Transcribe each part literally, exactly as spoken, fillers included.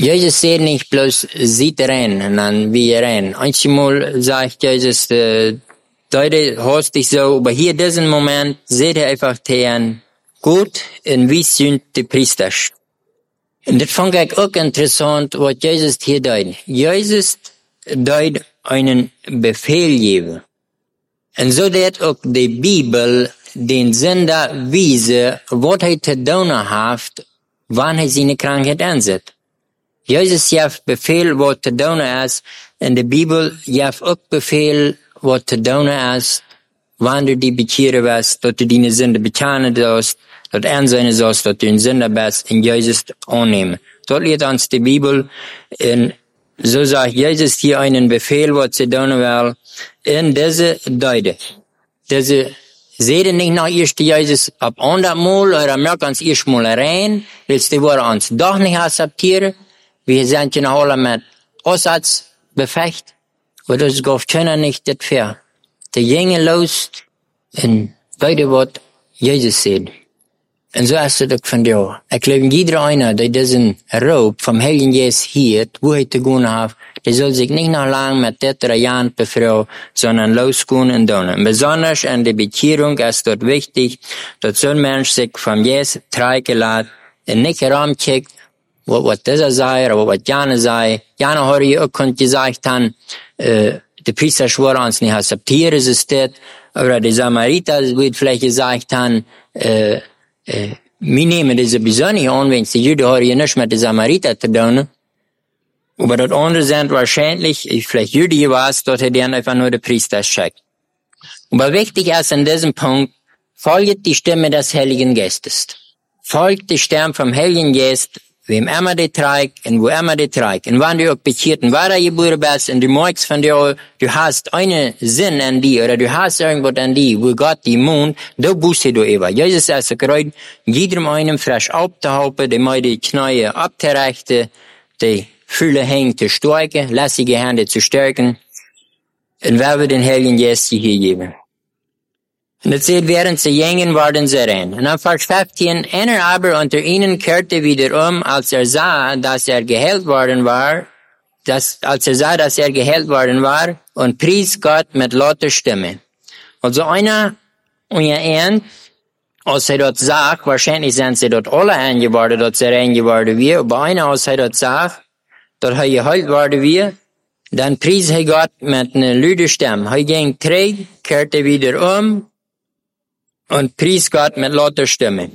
Jesus sagt nicht bloß, sieht rein, und dann wie rein. Einmal sagt Jesus, äh, Leute, hast dich so, aber hier in diesem Moment seht ihr einfach den gut, und wie sind die Priester. Und das fand ich auch interessant, was Jesus hier deut. Jesus deut einen Befehl geben. Und so dat auch die Bibel den Sender wiese, was er zu tun hat, wann er seine Krankheit ansetzt. Jesus gab Befehl, was zu tun ist, und die Bibel gab auch Befehl, was zu tun ist, wann du die bekehren wirst, dass du deine Sünde bekennen sollst, dass er ansehen sollst, dass du ein Sünder bist, und Jesus annehmen. Dort lehrt uns die Bibel, und so sagt Jesus hier einen Befehl, was zu tun will, in diese Deute. Diese seht nicht nach erst Jesus ab hundertmal, oder merkt uns erstmal rein, willst du wohl uns doch nicht akzeptieren, wir sind ja noch alle mit Aussatz befecht, und das geht keiner nicht das fair. Die gingen los, und weiter was Jesus sagt. Und so ist es auch von dir. Ich glaube, jeder einer, der diesen Raub vom Heiligen Geist hier, wo er zu tun hat, der soll sich nicht noch lang mit der Jahren befreien, sondern losgehen und tun. Besonders in der Bekehrung ist dort wichtig, dass so ein Mensch sich vom Geist treiben lässt und nicht herumcheckt, was, was dieser sei, oder was Jana sei. Jana hat ja auch gesagt, dann, äh, die Priester schworen uns nicht akzeptieren, es ist das, oder die Samariter wird vielleicht gesagt haben, äh, Äh, wir nehmen diese besonders an, wenn die Juden haben ja nicht mit den Samariter zu tun. Aber das andere sind wahrscheinlich, vielleicht Juden gewesen, dort hat er einfach nur die Priester checkt. Aber wichtig ist an diesem Punkt, folgt die Stimme des Heiligen Geistes. Folgt die Stimme vom Heiligen Geist, wem immer die trägt und wo immer die trägt. Und wenn du auch bekehrt und weiter geboren bist und du merkst von dir, du hast einen Sinn an dir oder du hast irgendwas an dir, wo Gott die Mund, da boostest du immer. Jesus ist so gereit, jedem einen frisch aufzuhalten, die mal die Knie abzurechten, die Fühle hängen zu stärken, lässige Hände zu stärken. Und wer wird den Heiligen Geist hier geben? Und es steht, während sie gingen, waren sie rein. Und dann Vers fünfzehn, einer aber unter ihnen kehrte wieder um, als er sah, dass er geheilt worden war, dass, als er sah, dass er geheilt worden war, und pries Gott mit lauter Stimme. Also einer, und ihr Ernst, als er dort sagt, wahrscheinlich sind sie dort alle eingeworden, dort sie reingeworden wir, aber einer, als er dort sagt, dort er geheilt worden wir, dann pries er Gott mit einer lauten Stimme. Er ging träge, kehrte wieder um, und pries Gott mit lauter Stimme.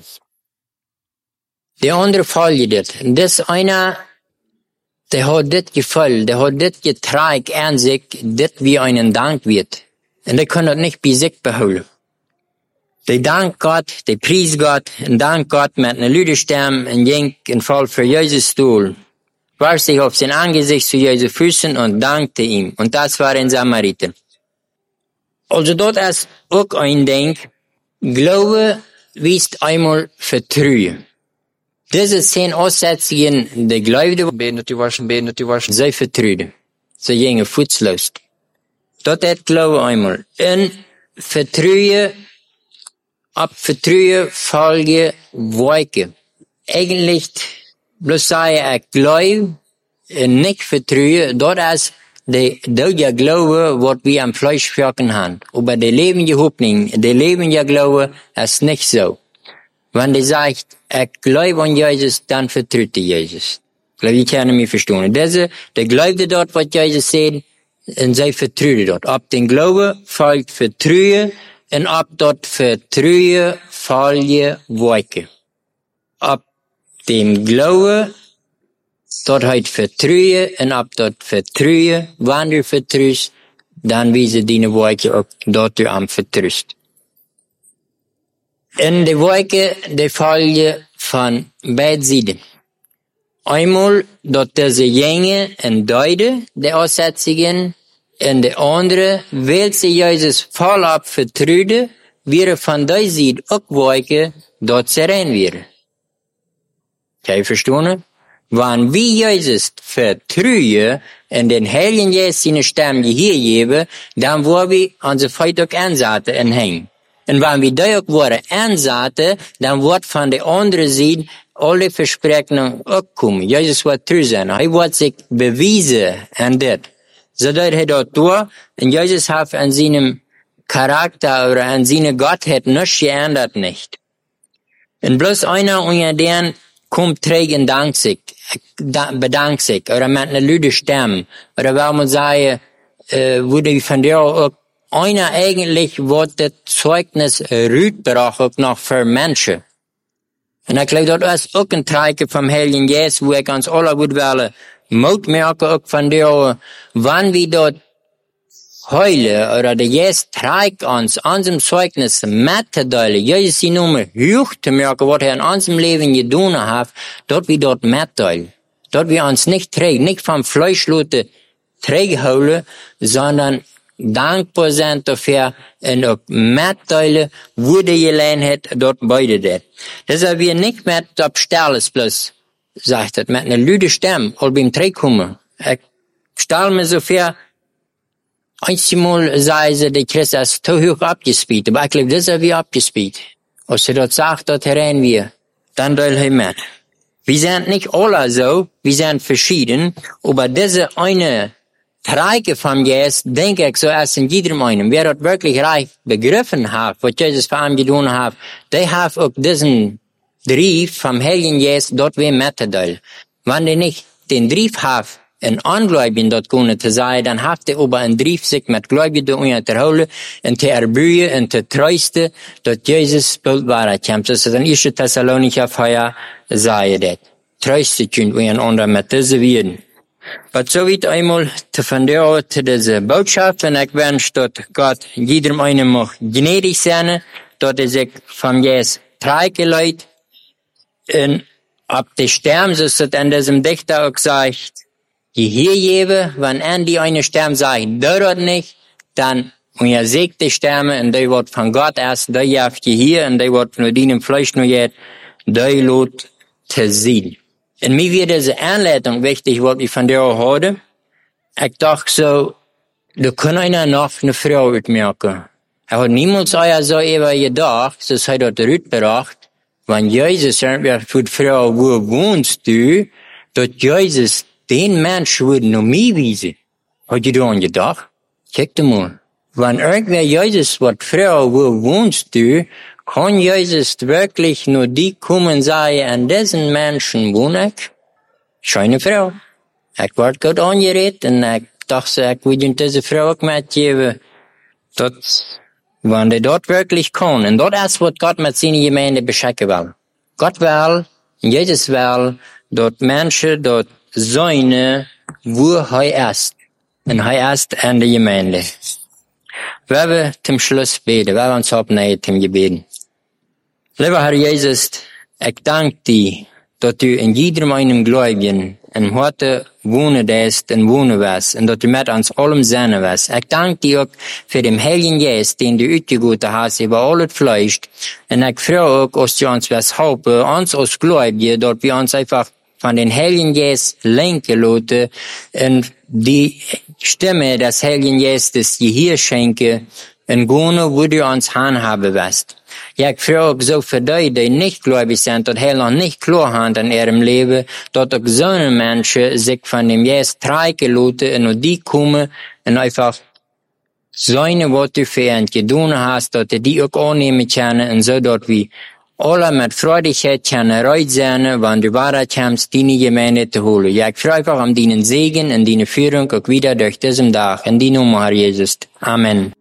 Der andere folgt das. Das einer, der hat das Gefühl, der hat das getragen an sich, das wie einen Dank wird. Und der kann das nicht bei sich behalten. Der dankt Gott, der pries Gott, und dankt Gott mit einer lauten Stimme, und ging in Fall für Jesus Stuhl, warf sich auf sein Angesicht zu Jesu Füßen und dankte ihm. Und das war ein Samariter. Also dort ist auch ein Ding, Glaube wiest einmal Vertrauen. Diese zehn Aussetzungen, die Gläubigen, beten, die waschen, beten, die waschen. sie vertrauen. Sie gingen fußlos. Dort hat Glaube einmal. Und Vertrauen, ab Vertrauen folge Wolke. Eigentlich, bloß sei ich Glaube, nicht Vertrauen, dort ist die der Glaube, was wir am Fleisch wirken haben. Aber der lebende Hoffnung, der lebende Glaube ist nicht so. Wenn die sagt, ich glaube an Jesus, dann vertraut Jesus. Ich glaube, ich kann mich verstehen. Diese, der glaubte dort, was Jesus sagt, und sie vertraute dort. Ab dem Glaube folgt Vertrauen, und ab dort Vertrauen folge Wolke. Ab dem Glaube dort halt Vertrauen, und ab dort Vertrauen, wenn du vertraust, dann wiese deine Wolke auch dort du am vertraust. In der Wolke, die Folge von beiden Seiten. Einmal, dort diese Jenge und Deute, die Aussetzungen, und der andere, weil sie Jesus voll ab vertraute, wäre von der Seite auch Wolke, dort zu rein wäre. Kann ich verstehen? Wenn wir Jesus vertrauen und den Heiligen Geist seine Stimme hier geben, dann wollen wir unsere Feuer auch ansetzen und hängen. Und wenn wir da auch wollen ansetzen, dann wird von der anderen Seite alle Versprechen auch kommen. Jesus wird treu sein. Er wird sich beweisen an das. Zodat hij dat doet, en Jesus hat an seinem Charakter oder an seiner Gottheit nichts geändert nicht. Und bloß einer unter denen kommt träg und dankt sich, bedankt sich, oder mit einer lüde Stimme, oder weil man sagen, äh, wurde von der auch einer eigentlich, wird das Zeugnis rütbrach auch noch für Menschen. Und ich glaube, das ist auch ein Treiken vom Heiligen Geist, wo ich uns alle gut wollen, Mut merken auch von der, wann wir dort heulen, oder der Geist treibt uns, unserem Zeugnis mitzuteilen, Jesus die Nummer hoch zu merken, was er in unserem Leben getan hat, dort wir dort mitteilen. Dort wir uns nicht trägen, nicht vom Fleischlute trägen holen, sondern dankbar sind dafür und auch mitteilen, wo der gelernt hat, dort beide das. Deshalb wir nicht mehr auf Stelles bloß, sagt het, met een luide stem, al beim terugkomen. Ik stel me zover, eenmaal zei ze, de Christus is te hoog abgespied, aber ik geloof, dat is weer abgespied. Als ze dat zegt, dat herein wir, dann deul hij met. Wir sind nicht alle so, wir sind verschieden, aber diese eine Treibe vom Geist, denke ich, so erst in jedem einen. Wer dort wirklich reich begriffen hat, was Jesus für ihn getan hat, der hat auch diesen Brief vom Heiligen Geist dort wie mitteilen. Wenn er nicht den Brief hat, in Ungläubigen dort können zu sein, dann hat er aber einen Brief sich mit Gläubigen unterhalten und zu erbühen und zu trösten, dass Jesus bald wahrkommt. Das ist in erster Thessalonicher Feier, sei das. Tröstet können wir einander mit diesen Worten. Aber so wird einmal zu von der Art zu dieser Botschaft, und ich wünsche, dass Gott jedem einen mag gnädig sein, dass er sich vom Geist treiben lässt. Und ab die Sterben, so ist es in diesem Dichter auch gesagt, die hier geben, wenn an die eine Sterben sagt, dort nicht, dann, und ihr seht die Sterben, und die wird von Gott erst, die jaft ihr hier, und die wird von deinem Fleisch nur jetzt, die lot zu sehen. Und mir wird diese Anleitung wichtig, was ich von der auch heute. Ich dachte so, da kann einer noch eine Frau mitmerken. Er hat niemals euer so ever gedacht, das hat er zurückgebracht, wenn Jesus sagt, für die Frau, wo wohnst du, dass Jesus den Mensch würde noch mehr wiesen. Hat ihr daran gedacht? Check dir mal. Wenn irgendwer Jesus wird, Frau, wo wohnst du, kann Jesus wirklich nur die kommen sagen, an diesen Menschen wohne ich? Schöne Frau. Ich wurde gut angeredet und ich dachte, ich würde diese Frau auch mitgeben. Das, wenn die dort wirklich kann. Und dort ist, was Gott mit seiner Gemeinde beschenken will. Gott will, Jesus will, dort Menschen, dort Söhne, wo er ist. Und er ist in der Gemeinde. Wir werden zum Schluss beten. Wir werden uns abnehmen zum Gebeten. Lieber Herr Jesus, ich danke dir, dass du in jedem einem Gläubigen in heute wohnen lässt und wohnen wirst und dass du mit uns allem sein wirst. Ich danke dir auch für den Heiligen Geist, den du ausgegossen hast über alles Fleisch. Und ich freue auch, dass du uns was helfen, uns als Gläubige, dass wir uns einfach von den Heiligen Geist lenken lassen und die Stimme des Heiligen Geistes dir hier schenken und gehen, wo du uns handhaben wirst. Ja, ich freue auch so für die, die nicht gläubig sind und noch nicht klar haben in ihrem Leben, dass auch so eine Menschen sich von dem Geist treiben lassen und die kommen und einfach seine Worte für ihn getan hast, dass die auch annehmen können und so, dass wir alle mit Freudigkeit können reut sein, wenn du Wahrheit kommst, deine Gemeinde zu holen. Ja, ich freue einfach um deinen Segen und deine Führung auch wieder durch diesen Tag. In die Nummer, Herr Jesus. Amen.